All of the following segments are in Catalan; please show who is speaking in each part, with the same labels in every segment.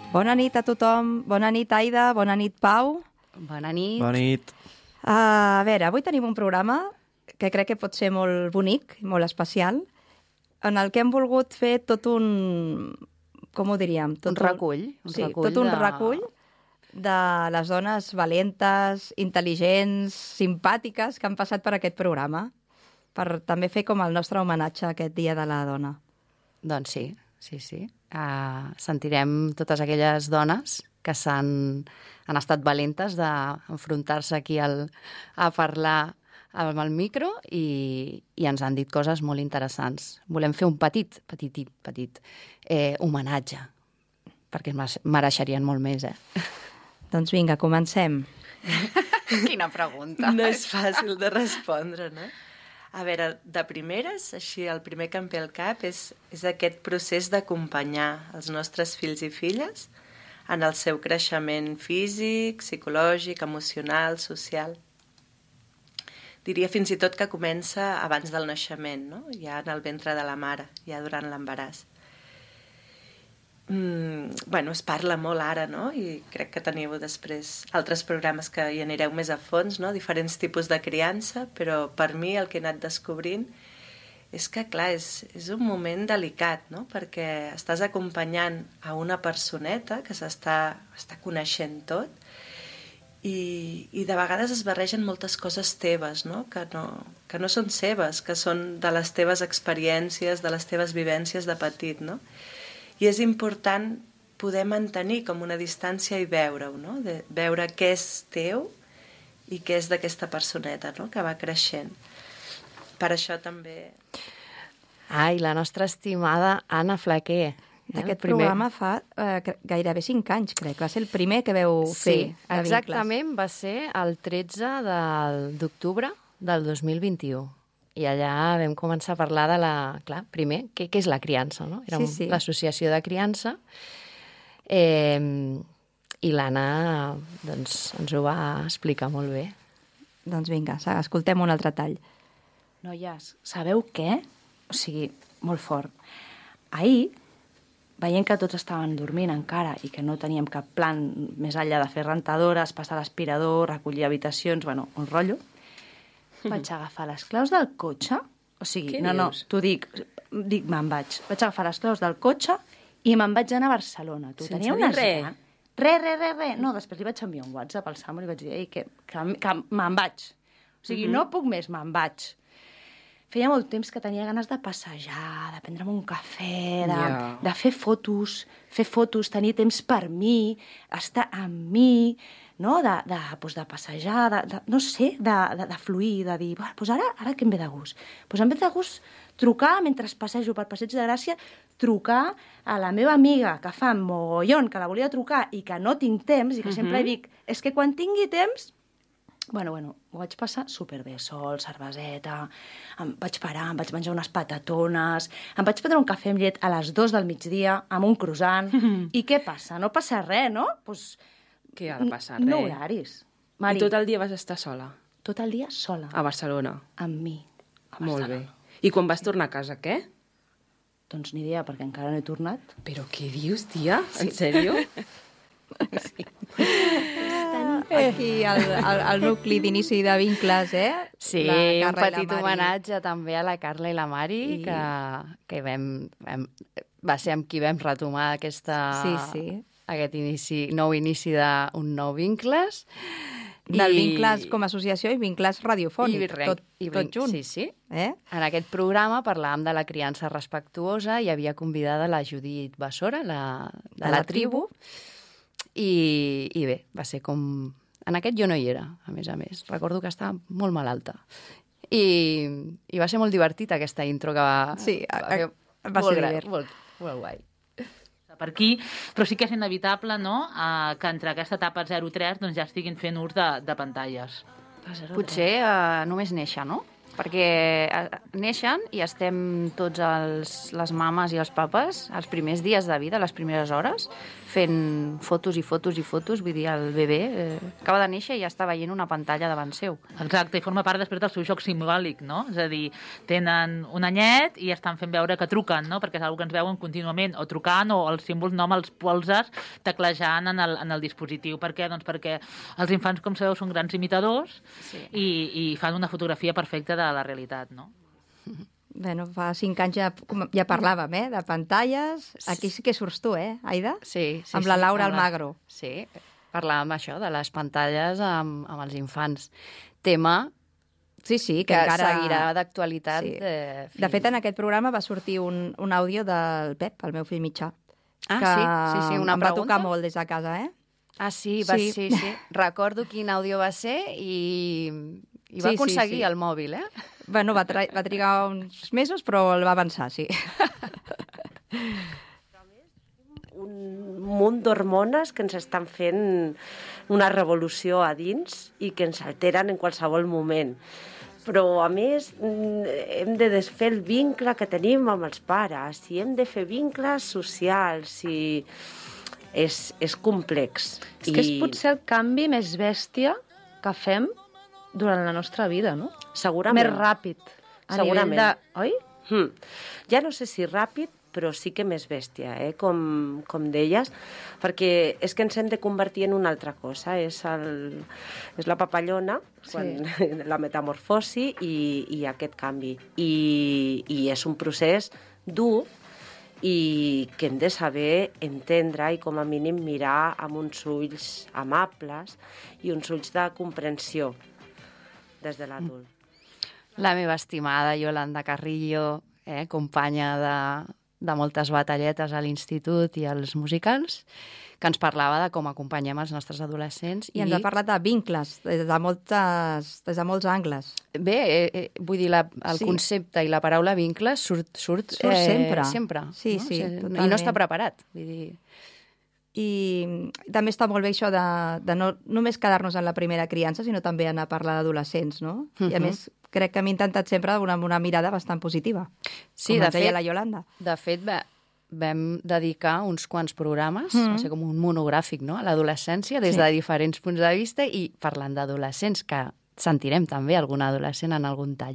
Speaker 1: Bona nit a tothom. Bona nit, Aida. Bona nit, Pau.
Speaker 2: Bona nit.
Speaker 3: Bona nit.
Speaker 1: A veure, avui tenim un programa que crec que pot ser molt bonic, molt especial, en el que hem volgut fer tot un... com ho diríem?
Speaker 2: Un recull.
Speaker 1: Tot un recull de les dones valentes, intel·ligents, simpàtiques que han passat per aquest programa, per també fer com el nostre homenatge a aquest Dia de la Dona.
Speaker 2: Doncs sí. Sentirem totes aquelles dones que han estat valentes d'enfrontar-se aquí a parlar amb el micro i ens han dit coses molt interessants. Volem fer un petit homenatge, perquè mereixerien molt més,
Speaker 1: Doncs vinga, comencem.
Speaker 2: Quina pregunta.
Speaker 4: No és fàcil de respondre, no? A veure, de primeres, així, el primer que em ve al cap és aquest procés d'acompanyar els nostres fills i filles en el seu creixement físic, psicològic, emocional, social. Diria fins i tot que comença abans del naixement, no? Ja en el ventre de la mare, ja durant l'embaràs. Es parla molt ara, no? I crec que teniu després altres programes que hi anireu més a fons, no? Diferents tipus de criança, però per mi el que he anat descobrint és que, clar, és un moment delicat, no? Perquè estàs acompanyant a una personeta que està coneixent tot i de vegades es barregen moltes coses teves, no? Que no són seves, que són de les teves experiències, de les teves vivències de petit, no? I és important poder mantenir com una distància i veure-ho, no? Veure què és teu i què és d'aquesta personeta, no? Que va creixent. Per això també...
Speaker 2: Ai, la nostra estimada Anna Flaquer.
Speaker 1: Aquest programa fa gairebé 5 anys, crec. Va ser el primer que veu fer.
Speaker 2: Sí, exactament, va ser el 13 d'octubre del 2021. I allà vam començar a parlar de primer, què és la criança, no? Era l'associació de criança. I l'Anna doncs, ens ho va explicar molt bé.
Speaker 1: Doncs vinga, escoltem un altre tall.
Speaker 5: Noies, sabeu què? O sigui, molt fort. Ahir, veient que tots estaven dormint encara i que no teníem cap plan més enllà de fer rentadores, passar l'aspirador, recollir habitacions, un rotllo, vaig agafar les claus del cotxe, o sigui, t'ho dic, me'n vaig agafar les claus del cotxe i me'n vaig anar a Barcelona. Tu tenia unes ganes? Res. No, després li vaig enviar un WhatsApp al Samu i li vaig dir que me'n vaig. O sigui, no puc més, me'n vaig. Feia molt temps que tenia ganes de passejar, de prendre'm un cafè, de fer fotos, tenir temps per mi, estar amb mi, no? De passejar, de fluir, de dir, ara què em ve de gust? Em ve de gust trucar, mentre passejo per Passeig de Gràcia, trucar a la meva amiga que fa mogollon, que la volia trucar i que no tinc temps, i que sempre dic, és que quan tingui temps... Bueno, ho vaig passar superbé, sol, cerveseta, em vaig parar, em vaig menjar unes patatones, em vaig prendre un cafè amb llet a les 2 del migdia, amb un croissant, i què passa? No passa res, no?
Speaker 6: Què ha de passar? Res.
Speaker 5: No horaris. Mari,
Speaker 6: I tot el dia vas estar sola?
Speaker 5: Tot el dia sola.
Speaker 6: A Barcelona?
Speaker 5: Amb mi.
Speaker 6: Molt bé. I quan vas tornar a casa, què?
Speaker 5: Doncs ni idea, perquè encara no he tornat.
Speaker 6: Però què dius, tia? En sèrio?
Speaker 1: Sí. Aquí el nucli d'inici de vincles,
Speaker 2: Sí, un petit homenatge també a la Carla i la Mari, que va ser amb qui vam retomar aquest nou inici d'un nou vincles.
Speaker 1: Del Vincles com a associació i Vincles radiofònic, tot junt.
Speaker 2: Sí. En aquest programa parlàvem de la criança respectuosa i havia convidada la Judit Bessora, de la tribu, i bé, va ser com... En aquest jo no hi era, a més. Recordo que estava molt malalta. I va ser molt divertit aquesta intro que va...
Speaker 1: Sí, va ser
Speaker 2: molt guai.
Speaker 7: Per aquí, però sí que és inevitable, no?, que entre aquesta etapa 0-3 doncs ja estiguin fent ús de pantalles.
Speaker 2: Potser només néixer, no? perquè neixen i estem tots les mames i els papes els primers dies de vida, les primeres hores, fent fotos i fotos i fotos, vull dir, el bebè acaba de néixer i ja està veient una pantalla davant seu.
Speaker 7: Exacte, i forma part després del seu joc simbòlic, no? És a dir, tenen un anyet i estan fent veure que truquen, no? Perquè és una cosa que ens veuen contínuament, o trucant, o els símbols no amb els polzes teclejant en el dispositiu. Per què? Doncs perquè els infants, com sabeu, són grans imitadors i fan una fotografia perfecta de la realitat, no?
Speaker 1: Bueno, fa 5 anys ja parlàvem, de pantalles. Aquí sí que surts tu, Aida?
Speaker 2: Sí.
Speaker 1: Amb la Laura Almagro.
Speaker 2: Sí, parlàvem això, de les pantalles amb els infants. Tema
Speaker 1: Sí,
Speaker 2: que
Speaker 1: encara
Speaker 2: seguirà d'actualitat.
Speaker 1: Sí. De fet, en aquest programa va sortir un àudio del Pep, el meu fill mitjà.
Speaker 2: Ah, sí, una
Speaker 1: em
Speaker 2: pregunta.
Speaker 1: Va tocar molt des de casa,
Speaker 2: Ah, sí. Recordo quin àudio va ser i va aconseguir el mòbil,
Speaker 1: Bueno, va trigar uns mesos, però el va avançar, sí.
Speaker 3: Un munt d'hormones que ens estan fent una revolució a dins i que ens alteren en qualsevol moment. Però, a més, hem de desfer el vincle que tenim amb els pares i hem de fer vincles socials i és complex.
Speaker 5: És que és potser el canvi més bèstia que fem durant la nostra vida, no?
Speaker 3: Segurament.
Speaker 5: Més ràpid.
Speaker 3: Segurament.
Speaker 5: A nivell de... Oi?
Speaker 3: Ja no sé si ràpid, però sí que més bèstia, com deies, perquè és que ens hem de convertir en una altra cosa. És la papallona, la metamorfosi i aquest canvi. I és un procés dur i que hem de saber entendre i com a mínim mirar amb uns ulls amables i uns ulls de comprensió des de l'adult.
Speaker 2: La meva estimada Yolanda Carrillo, companya de moltes batalletes a l'institut i als musicals, que ens parlava de com acompanyem els nostres adolescents.
Speaker 1: I ens ha parlat de vincles, des de molts angles.
Speaker 2: Bé, vull dir, el concepte i la paraula vincle surt
Speaker 1: sempre.
Speaker 2: Sempre.
Speaker 1: Sí,
Speaker 2: no?
Speaker 1: Totalment.
Speaker 2: I no està preparat. Vull dir...
Speaker 1: I també està molt bé això de no només quedar-nos en la primera criança, sinó també anar a parlar d'adolescents, no? I a més, crec que hem intentat sempre amb una mirada bastant positiva, com ens deia la Yolanda.
Speaker 2: De fet, vam dedicar uns quants programes, va ser com un monogràfic, no?, a l'adolescència, des de diferents punts de vista, i parlant d'adolescents, que sentirem també algun adolescent en algun tall.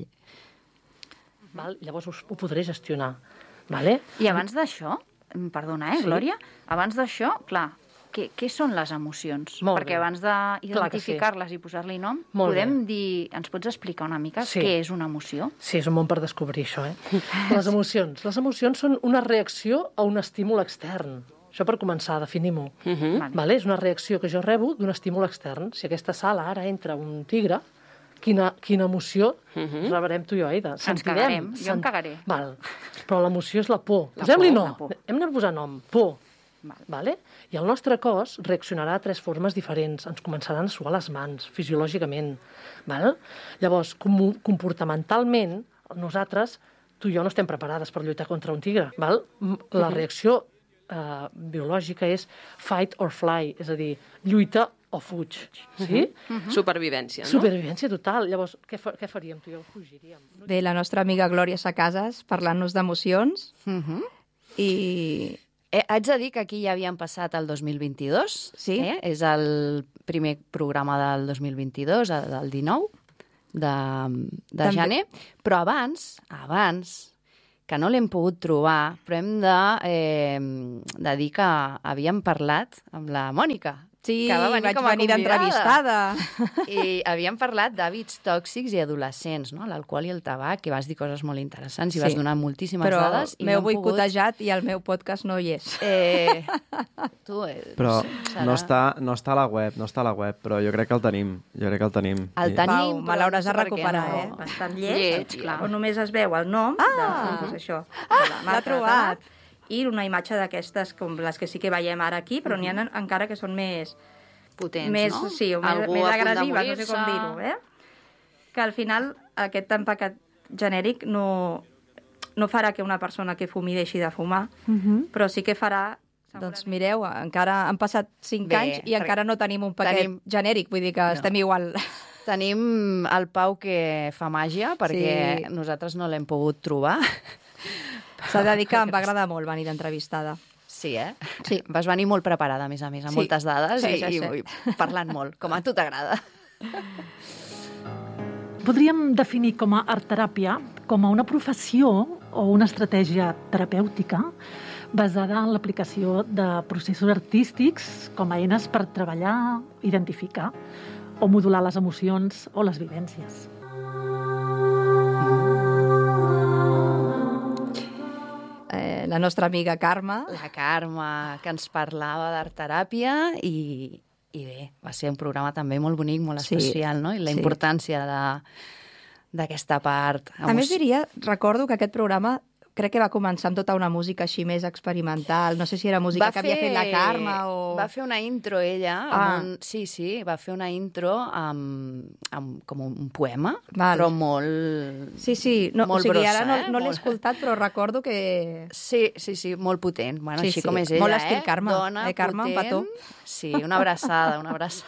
Speaker 8: Llavors ho podré gestionar. Vale?
Speaker 5: I abans d'això, perdona, Glòria? Abans d'això, clar, què són les emocions? Perquè abans d'identificar-les i posar-li nom, ens pots explicar una mica què és una emoció?
Speaker 8: Sí, és un món per descobrir això, Les emocions són una reacció a un estímul extern. Això per començar, definim-ho. Vale? És una reacció que jo rebo d'un estímul extern. Si a aquesta sala ara entra un tigre, quina emoció rebrem tu i jo, Aida?
Speaker 5: Ens cagarem, jo em cagaré.
Speaker 8: Val. Però l'emoció és la por. Posem-li nom. Hem de posar nom. Por. Vale? I el nostre cos reaccionarà de 3 formes diferents. Ens començaran a suar les mans, fisiològicament. Val? Llavors, comportamentalment, nosaltres, tu i jo no estem preparades per lluitar contra un tigre. Val? La reacció biològica és fight or fly, és a dir, lluita o fuig. Sí?
Speaker 6: Supervivència, no?
Speaker 8: Supervivència total. Llavors, què faríem? Tu i jo fugiríem.
Speaker 1: Bé, la nostra amiga Glòria Sacases parlant-nos d'emocions i...
Speaker 2: Haig de dir que aquí ja havíem passat el 2022.
Speaker 1: Sí.
Speaker 2: És el primer programa del 2022, del 19 de gener. Però abans, que no l'hem pogut trobar, però hem de dir que havíem parlat amb la Mònica.
Speaker 1: Sí,
Speaker 2: que va venir
Speaker 1: vaig
Speaker 2: com a
Speaker 1: venir d'entrevistada.
Speaker 2: I havíem parlat d'hàbits tòxics i adolescents, no? L'alcohol i el tabac, i vas dir coses molt interessants i vas donar moltíssimes dades.
Speaker 1: Però m'heu boicotejat i el meu podcast no hi és.
Speaker 9: Però no està a la web, però jo crec que el tenim.
Speaker 2: El tenim,
Speaker 1: me l'hauràs de
Speaker 2: però
Speaker 1: recuperar,
Speaker 2: no.
Speaker 1: Bastant lleig,
Speaker 5: clar.
Speaker 1: On només es veu el nom de això. L'ha trobat. I una imatge d'aquestes, com les que sí que veiem ara aquí, però n'hi ha encara que són més
Speaker 2: potents, no?
Speaker 1: Sí, més agressives, no sé com dir-ho, Que al final aquest empaquet genèric no farà que una persona que fumi deixi de fumar, però sí que farà... Doncs mireu, encara han passat 5 anys i encara no tenim un paquet genèric, vull dir que estem igual.
Speaker 2: Tenim el Pau que fa màgia, perquè nosaltres no l'hem pogut trobar.
Speaker 1: S'ha de dir que em va agradar molt venir d'entrevistada.
Speaker 2: Sí, eh?
Speaker 1: Sí.
Speaker 2: Vas venir molt preparada, a més, amb moltes dades i parlant molt, com a tu t'agrada.
Speaker 8: Podríem definir com a art-teràpia com a una professió o una estratègia terapèutica basada en l'aplicació de processos artístics com a eines per treballar, identificar o modular les emocions o les vivències.
Speaker 1: La nostra amiga Carme.
Speaker 2: La Carme, que ens parlava d'art-teràpia i bé, va ser un programa també molt bonic, molt especial, no? I la importància d'aquesta part.
Speaker 1: A més, recordo que aquest programa crec que va començar amb tota una música així més experimental. No sé si era música que havia fet la Carme o...
Speaker 2: Va fer una intro, ella. Sí, va fer una intro amb com un poema, però molt...
Speaker 1: Sí,
Speaker 2: molt brossa,
Speaker 1: ara no l'he escoltat, però recordo que...
Speaker 2: Sí, molt potent. Bueno, així com és ella,
Speaker 1: molt estil Carme.
Speaker 2: Dona,
Speaker 1: Carme,
Speaker 2: potent.
Speaker 1: un petó.
Speaker 2: Sí, una abraçada.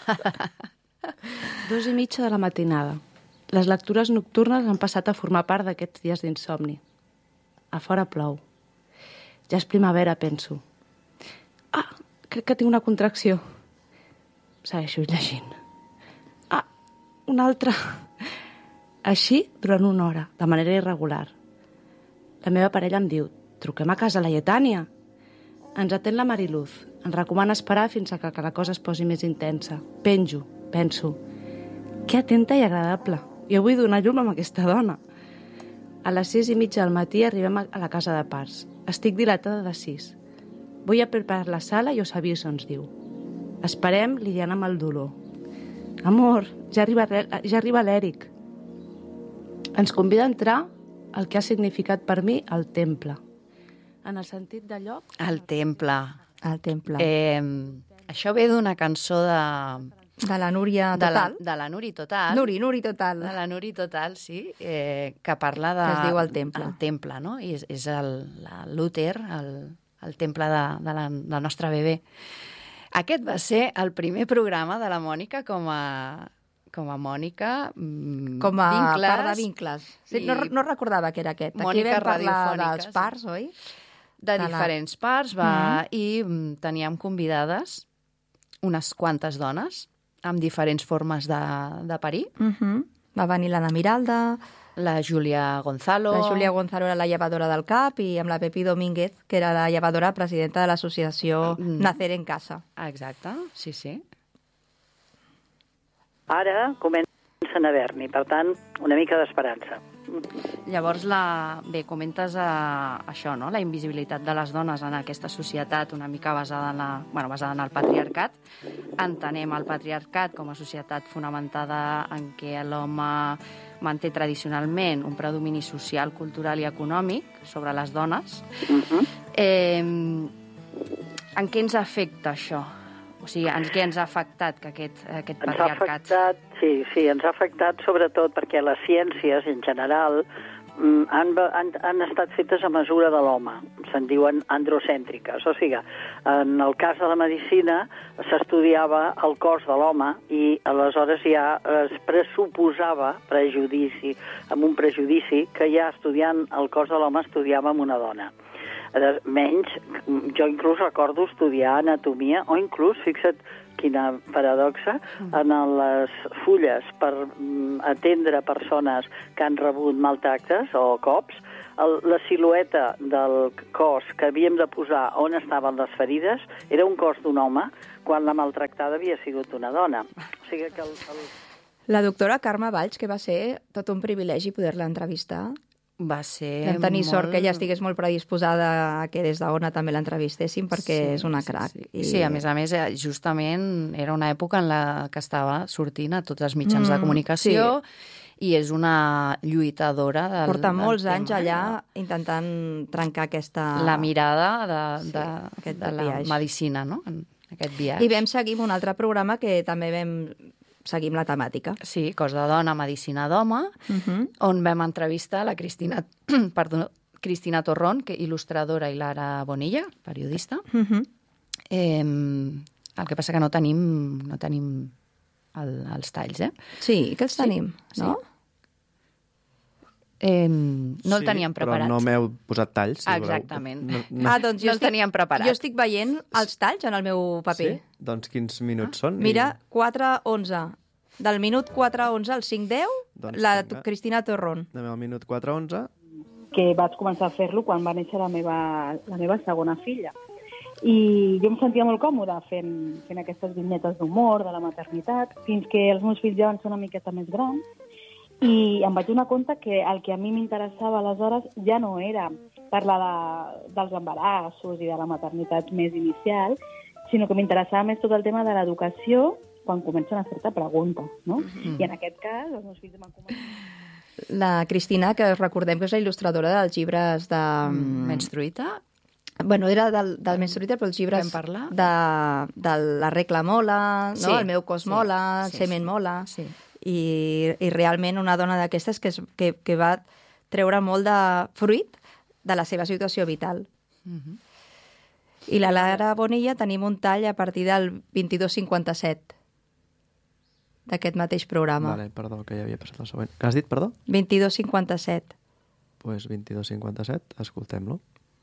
Speaker 5: 2:30 de la matinada. Les lectures nocturnes han passat a formar part d'aquests dies d'insomni. A fora plou. Ja és primavera, penso. Crec que tinc una contracció. Segueixo llegint. Una altra. Així durant una hora, de manera irregular. La meva parella em diu: truquem a casa Laietània. Ens atén la Mariluz. Ens recomana esperar fins a que la cosa es posi més intensa. Penjo, penso. Que atenta i agradable. Jo vull donar llum amb aquesta dona. A les 6:30 del matí arribem a la casa de parts. Estic dilatada de 6. Vull a preparar la sala i us aviso, ens diu. Esperem lidiant amb el dolor. Amor, ja arriba l'Èric. Ens convida a entrar el que ha significat per mi el temple. En el sentit de lloc...
Speaker 2: El temple.
Speaker 1: El temple.
Speaker 2: Això ve d'una cançó
Speaker 1: de la Núria Total.
Speaker 2: De la Nuri Total.
Speaker 1: Nuri Total.
Speaker 2: De la Nuri Total, sí, que parla de...
Speaker 1: Que es diu el temple.
Speaker 2: El temple, no? I és l'úter, el temple de la nostra bebè. Aquest va ser el primer programa de la Mònica com a Mònica
Speaker 1: com a
Speaker 2: Vincles,
Speaker 1: part de Vincles. Sí, no recordava que era aquest.
Speaker 2: Mònica
Speaker 1: Aquí vam parlar dels parts, oi?
Speaker 2: De diferents parts, i teníem convidades unes quantes dones amb diferents formes de parir.
Speaker 1: Va venir l'Anna Miralda,
Speaker 2: la Júlia Gonzalo.
Speaker 1: La Júlia Gonzalo era la llevadora del CAP i amb la Pepi Domínguez, que era la llevadora presidenta de l'associació Nacer en Casa.
Speaker 2: Exacte, sí.
Speaker 10: Ara comencen a haver-n'hi, per tant, una mica d'esperança.
Speaker 2: Llavors, comentes això, no? La invisibilitat de les dones en aquesta societat una mica basada en el patriarcat. Entenem el patriarcat com a societat fonamentada en què l'home manté tradicionalment un predomini social, cultural i econòmic sobre les dones. En què ens afecta això? O sigui, què ens ha afectat que aquest patriarcat?
Speaker 10: Ens ha afectat sobretot perquè les ciències, en general, han estat fetes a mesura de l'home. Se'n diuen androcèntriques. O sigui, en el cas de la medicina s'estudiava el cos de l'home i aleshores ja es pressuposava amb un prejudici que ja estudiant el cos de l'home estudiàvem una dona. Menys, jo inclús recordo estudiar anatomia o inclús, fixa't quina paradoxa, en les fulles per atendre persones que han rebut maltractes o cops, la silueta del cos que havíem de posar on estaven les ferides era un cos d'un home quan la maltractada havia sigut una dona. O sigui que
Speaker 1: La doctora Carme Valls, que va ser tot un privilegi poder-la entrevistar.
Speaker 2: Va ser
Speaker 1: Vam tenir sort que ella estigués molt predisposada a que des d'Ona també l'entrevistéssim perquè és una crac.
Speaker 2: Sí, a més, justament era una època en la que estava sortint a tots els mitjans de comunicació i és una lluitadora del
Speaker 1: Porta molts
Speaker 2: tema,
Speaker 1: anys allà intentant trencar
Speaker 2: la mirada de la medicina, no? En aquest viatge.
Speaker 1: I vam seguir un altre programa que també seguim la temàtica.
Speaker 2: Sí, Cos de dona, medicina d'home, on vam entrevistar la Cristina Torrón, que il·lustradora, i Lara Bonilla, periodista. El que passa que no tenim els talls,
Speaker 1: Sí, que els tenim, no?
Speaker 2: No el teníem preparat.
Speaker 9: Però no m'heu posat talls. Si
Speaker 2: exactament.
Speaker 1: Doncs
Speaker 2: no el teníem preparat.
Speaker 1: Jo estic veient els talls en el meu paper.
Speaker 9: Sí? Doncs quins minuts són?
Speaker 1: Mira, 4:11. Del minut 4:11 al 5:10,
Speaker 9: doncs
Speaker 1: la Cristina Torrón.
Speaker 9: Anem al minut 4:11.
Speaker 11: Que vaig començar a fer-lo quan va néixer la meva segona filla. I jo em sentia molt còmoda fent aquestes vinyetes d'humor, de la maternitat, fins que els meus fills ja van ser una miqueta més grans. I em vaig donar compte que el que a mi m'interessava aleshores ja no era parlar dels embarassos i de la maternitat més inicial, sinó que m'interessava més tot el tema de l'educació quan comencen a fer-te preguntes, no? I en aquest cas, els meus fills m'han començat...
Speaker 1: La Cristina, que recordem que és la il·lustradora dels llibres de...
Speaker 2: Menstruita?
Speaker 1: Bueno, era del Menstruita, però els llibres de la regla mola, no? El meu cos mola, el semen mola... I realment una dona d'aquestes que va treure molt de fruit de la seva situació vital. I la Lara Bonilla tenim un tall a partir del 22:57 d'aquest mateix programa.
Speaker 9: Vale, perdó, que ja havia passat el següent. Què has dit, perdó?
Speaker 1: 22:57.
Speaker 9: Doncs 22:57, escoltem-lo.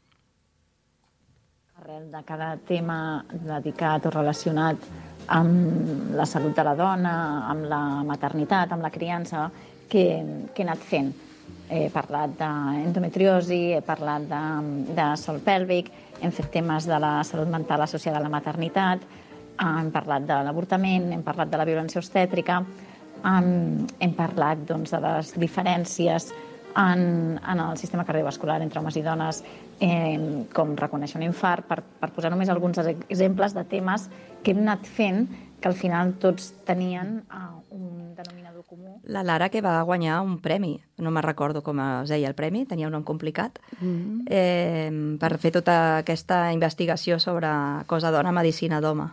Speaker 12: Arrel de cada tema dedicat o relacionat amb la salut de la dona, amb la maternitat, amb la criança, que he anat fent. He parlat d'endometriosi, he parlat de sòl pèlvic, hem fet temes de la salut mental associada a la maternitat, hem parlat de l'avortament, hem parlat de la violència obstètrica, hem parlat doncs, de les diferències en el sistema cardiovascular entre homes i dones, com reconèixer un infart, per posar només alguns exemples de temes que hem anat fent que al final tots tenien un denominador comú.
Speaker 1: La Lara, que va guanyar un premi, no me'n recordo com es deia el premi, tenia un nom complicat, per fer tota aquesta investigació sobre cosa dona, medicina d'home.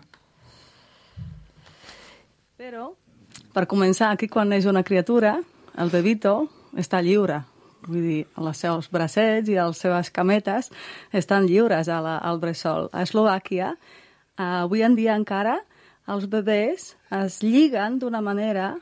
Speaker 13: Però, per començar, aquí quan neix una criatura, el bebito està lliure. Vull dir, els seus bracets i les seves cametes estan lliures al bressol. A Eslovàquia, avui en dia encara, els bebès es lliguen d'una manera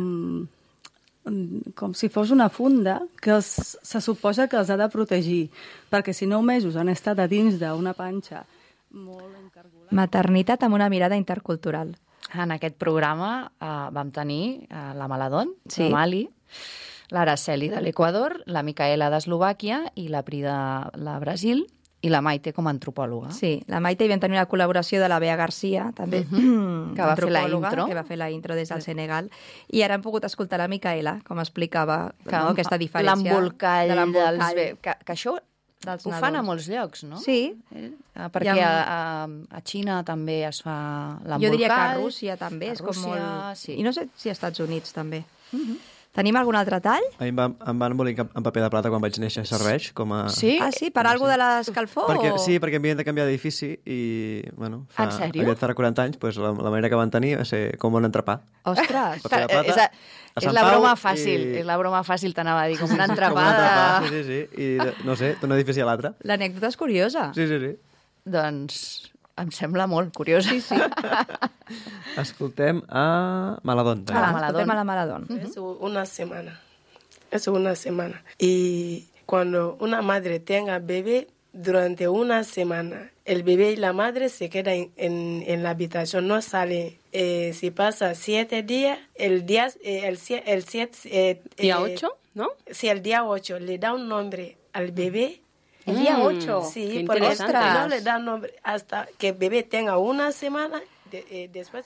Speaker 13: com si fos una funda que se suposa que els ha de protegir, perquè si 9 mesos han estat a dins d'una panxa molt encargolada...
Speaker 1: Maternitat amb una mirada intercultural.
Speaker 2: En aquest programa vam tenir la Maladón, la Mali, l'Araceli de l'Equador, la Micaela d'Eslovàquia i la Prida de Brasil i la Maite com a antropòloga.
Speaker 1: Sí, la Maite hi vam tenir una col·laboració de la Bea Garcia, també,
Speaker 2: que va fer la intro.
Speaker 1: Que va fer la intro des del Senegal. I ara hem pogut escoltar la Micaela, com explicava aquesta diferència.
Speaker 2: L'embolcall dels... Que això ho fan a molts llocs, no?
Speaker 1: Sí.
Speaker 2: Perquè a Xina també es fa l'embolcall.
Speaker 1: Jo diria que a Rússia també. És com molt... I no sé si als Estats Units també. Tenim algun altre tall?
Speaker 9: A mi em van embolicar en paper de plata quan vaig néixer, serveix com a...
Speaker 1: Sí? Ah, sí? Per alguna de l'escalfor?
Speaker 9: Sí, perquè havien de canviar d'edifici i, bueno,
Speaker 2: en sèrio?
Speaker 9: Aviat farà 40 anys, doncs la manera que van tenir va ser com un entrepà.
Speaker 1: Ostres!
Speaker 2: És la broma fàcil, és la broma fàcil, t'anava a dir, com un entrepà.
Speaker 9: Sí. I, no sé, d'un edifici a l'altre.
Speaker 1: L'anècdota és curiosa.
Speaker 9: Sí.
Speaker 2: Doncs em sembla molt curiós.
Speaker 1: Sí.
Speaker 9: Escoltem a Maladón.
Speaker 1: Escoltem a la Maladón.
Speaker 14: Es una semana. Y cuando una madre tenga bebé, durante una semana, el bebé y la madre se quedan en la habitación, no sale. Si pasa 7 días, el día
Speaker 6: 8, ¿no?
Speaker 14: Sí, el día 8 le da un nombre al bebé.
Speaker 1: El día 8.
Speaker 14: Sí, porque no le da nombre hasta que el bebé tenga una semana. Después